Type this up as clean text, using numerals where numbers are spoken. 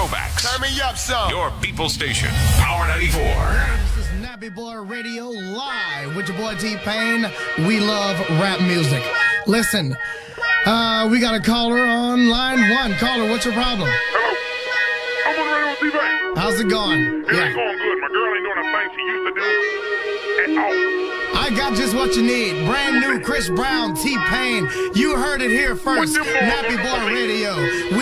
throwbacks. Turn me up some. Your people station, Power 94. This is Nappy Boy Radio live with your boy T-Pain. We love rap music. Listen, we got a caller on line one. Caller, what's your problem? Hello. I'm on the radio with T-Pain. How's it going? It ain't going good. My girl ain't doing a thing she used to do at all. I got just what you need. Brand new Chris Brown, T-Pain. You heard it here first. Nappy Boy Radio.